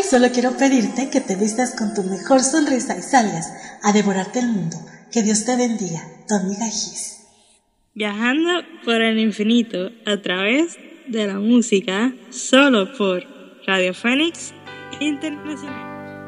solo quiero pedirte que te vistas con tu mejor sonrisa y salgas a devorarte el mundo. Que Dios te bendiga, tu amiga Gis. Viajando por el infinito a través de la música, solo por Radio Fénix Internacional.